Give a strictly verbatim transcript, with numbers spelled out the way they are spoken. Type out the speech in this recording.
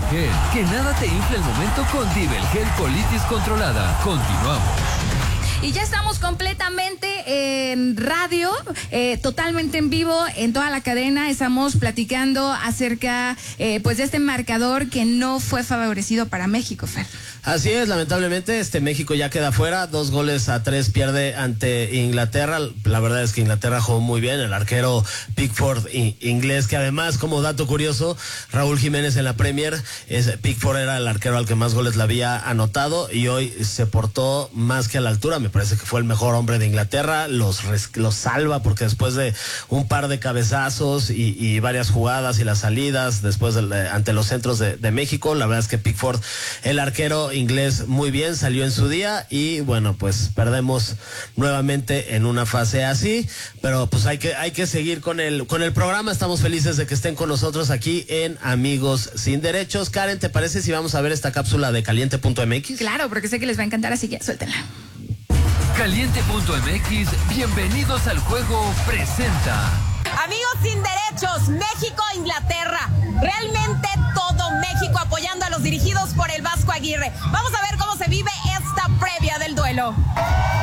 Gel. Que nada te infle el momento con Divel Gel Colitis Controlada. Continuamos. Y ya estamos completamente en radio, eh, totalmente en vivo, en toda la cadena. Estamos platicando acerca eh, pues de este marcador que no fue favorecido para México, Fer. Así es, lamentablemente, este México ya queda fuera, dos goles a tres pierde ante Inglaterra. La verdad es que Inglaterra jugó muy bien, el arquero Pickford inglés, que además, como dato curioso, Raúl Jiménez en la Premier, es, Pickford era el arquero al que más goles le había anotado y hoy se portó más que a la altura. Me parece que fue el mejor hombre de Inglaterra, los, los salva porque después de un par de cabezazos y, y varias jugadas y las salidas después de, ante los centros de, de México, la verdad es que Pickford, el arquero inglés, muy bien, salió en su día y bueno, pues perdemos nuevamente en una fase así, pero pues hay que hay que seguir con el con el programa. Estamos felices de que estén con nosotros aquí en Amigos Sin Derechos. Karen, ¿te parece si vamos a ver esta cápsula de caliente punto m x? Claro, porque sé que les va a encantar, así que suéltenla. caliente punto m x, bienvenidos al juego, presenta. Amigos Sin Derechos, México-Inglaterra. Realmente todo México apoyando a los dirigidos por el Vasco Aguirre. Vamos a ver cómo se vive esta previa del duelo.